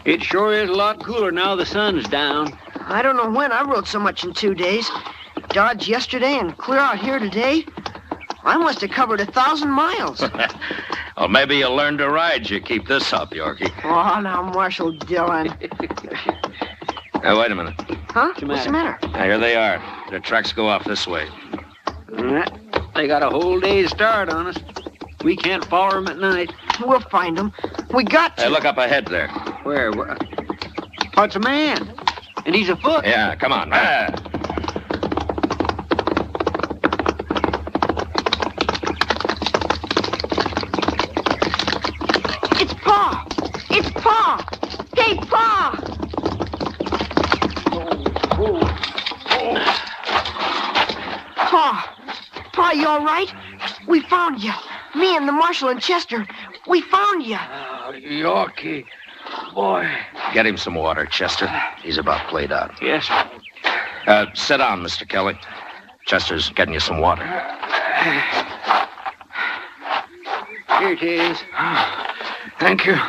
It sure is a lot cooler now the sun's down. I don't know when I rode so much in 2 days. Dodge yesterday and clear out here today. I must have covered 1,000 miles. Well, maybe you'll learn to ride. You keep this up, Yorkie. Oh, now, Marshal Dillon. Now, wait a minute. Huh? What's the matter? Now, here they are. Their tracks go off this way. They got a whole day's start on us. We can't follow them at night. We'll find them. We got to. Hey, look up ahead there. Where? Oh, it's a man. And he's afoot. Yeah, come on. It's Pa! It's Pa! Hey, Pa! Pa, you all right? We found you. Me and the Marshal and Chester. We found you. Yorkie, boy. Get him some water, Chester. He's about played out. Yes, sir. Sit down, Mr. Kelly. Chester's getting you some water. Here it is. Thank you.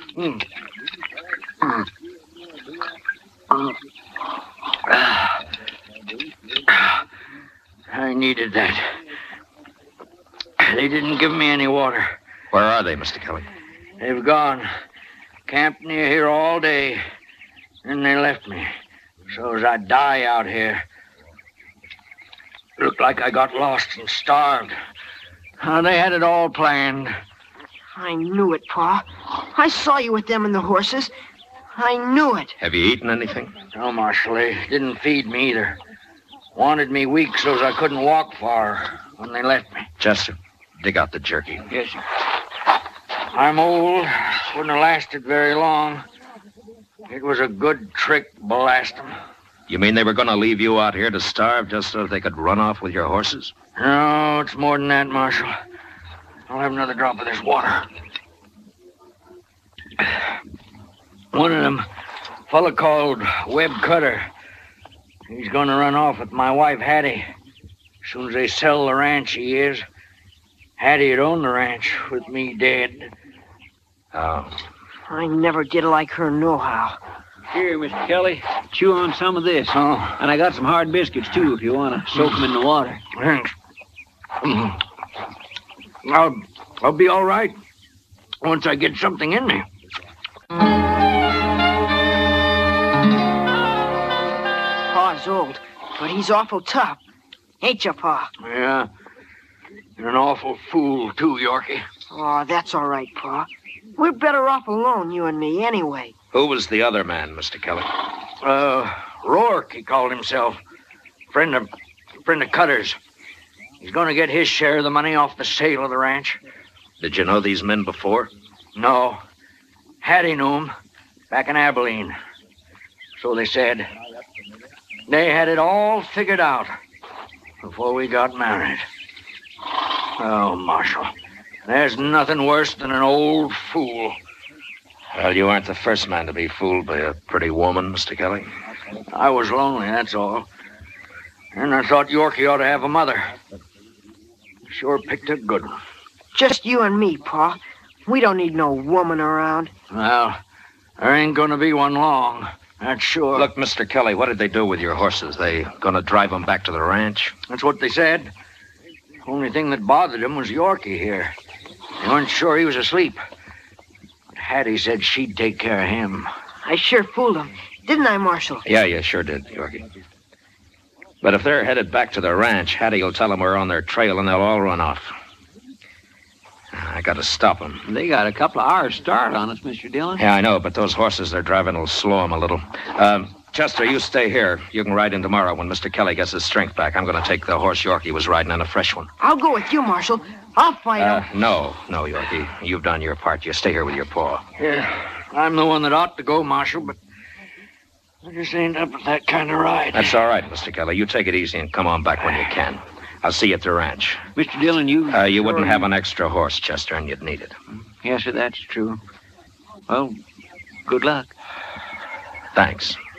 I needed that. They didn't give me any water. Where are they, Mr. Kelly? They've gone. Camped near here all day. Then they left me. So as I'd die out here. Looked like I got lost and starved. They had it all planned. I knew it, Pa. I saw you with them and the horses. I knew it. Have you eaten anything? No, Marshal, they didn't feed me either. Wanted me weak so as I couldn't walk far when they left me. Chester, dig out the jerky. Yes, sir. I'm old. Wouldn't have lasted very long. It was a good trick, blast 'em. You mean they were going to leave you out here to starve just so they could run off with your horses? No, it's more than that, Marshal. I'll have another drop of this water. One of them, fella called Webb Cutter. He's going to run off with my wife, Hattie. As soon as they sell the ranch, he is. Hattie'd own the ranch with me dead. Oh. I never did like her nohow. Here, Mr. Kelly, chew on some of this. Oh. And I got some hard biscuits, too, if you want to soak them in the water. Thanks. I'll be all right once I get something in me. Pa's old, but he's awful tough. Ain't you, Pa? Yeah. You're an awful fool, too, Yorkie. Oh, that's all right, Pa. We're better off alone, you and me, anyway. Who was the other man, Mr. Kelly? Rourke, he called himself. Friend of Cutter's. He's going to get his share of the money off the sale of the ranch. Did you know these men before? No. Hattie knew him back in Abilene. So they said. They had it all figured out before we got married. Oh, Marshal, there's nothing worse than an old fool. Well, you aren't the first man to be fooled by a pretty woman, Mr. Kelly. I was lonely, that's all. And I thought Yorkie ought to have a mother. Sure picked a good one. Just you and me, Pa. We don't need no woman around. Well, there ain't gonna be one long, that's sure. Look, Mr. Kelly, what did they do with your horses? They gonna drive them back to the ranch? That's what they said. Only thing that bothered him was Yorkie here. They weren't sure he was asleep. But Hattie said she'd take care of him. I sure fooled him. Didn't I, Marshal? Yeah, you sure did, Yorkie. But if they're headed back to the ranch, Hattie will tell them we're on their trail and they'll all run off. I gotta stop them. They got a couple of hours start on us, Mr. Dillon. Yeah, I know, but those horses they're driving will slow them a little. Chester, you stay here. You can ride in tomorrow when Mr. Kelly gets his strength back. I'm going to take the horse Yorkie was riding on a fresh one. I'll go with you, Marshal. I'll fight him. No, Yorkie. You've done your part. You stay here with your paw. Yeah, I'm the one that ought to go, Marshal, but I just ain't up with that kind of ride. That's all right, Mr. Kelly. You take it easy and come on back when you can. I'll see you at the ranch. Mr. Dillon, you wouldn't have an extra horse, Chester, and you'd need it. Yes, sir, that's true. Well, good luck. Thanks.